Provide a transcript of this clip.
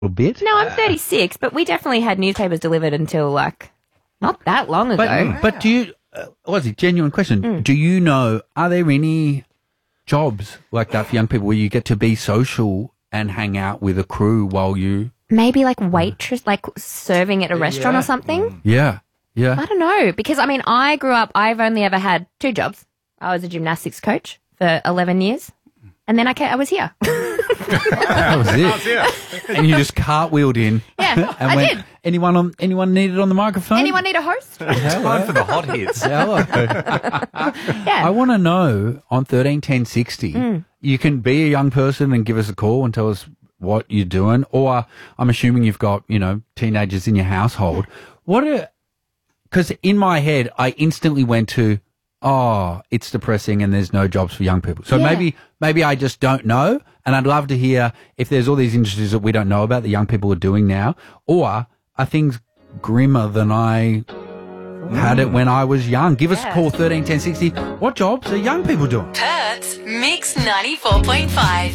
little bit. No, I'm 36, but we definitely had newspapers delivered until, not that long ago. But do you, what's it, genuine question, do you know, are there any jobs like that for young people where you get to be social and hang out with a crew while you... Maybe like waitress, like serving at a restaurant or something? Yeah. I don't know, because, I grew up, I've only ever had 2 jobs. I was a gymnastics coach for 11 years, and then I was here. That was it. And you just cartwheeled in. Yeah, and I did. Anyone needed on the microphone? Anyone need a host? Time for the hot hits. Hello. Yeah. I want to know on 131060, you can be a young person and give us a call and tell us what you're doing, or I'm assuming you've got, teenagers in your household. Because in my head, I instantly went to, it's depressing and there's no jobs for young people. So maybe I just don't know, and I'd love to hear if there's all these industries that we don't know about that young people are doing now, or are things grimmer than I had it when I was young. Give us a call, 131060. What jobs are young people doing? Perth's Mix 94.5.